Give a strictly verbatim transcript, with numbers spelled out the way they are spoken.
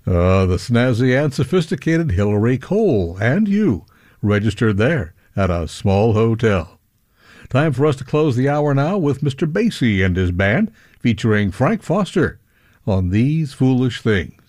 Uh, the snazzy and sophisticated Hillary Cole and you registered there at a small hotel. Time for us to close the hour now with Mister Basie and his band featuring Frank Foster on These Foolish Things.